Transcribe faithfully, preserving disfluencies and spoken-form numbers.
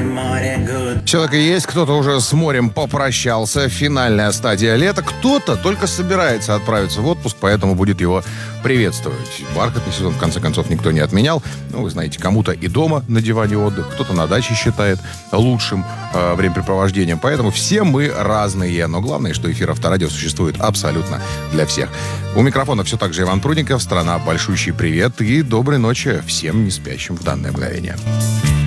Все так и есть. Кто-то уже с морем попрощался. Финальная стадия лета. Кто-то только собирается отправиться в отпуск, поэтому будет его приветствовать. Бархатный сезон, в конце концов, никто не отменял. Ну, вы знаете, кому-то и дома на диване отдых, кто-то на даче считает лучшим э, времяпрепровождением. Поэтому все мы разные. Но главное, что эфир Авторадио существует абсолютно для всех. У микрофона все так же Иван Прудников. Страна, большущий привет и доброй ночи всем не спящим в данное мгновение.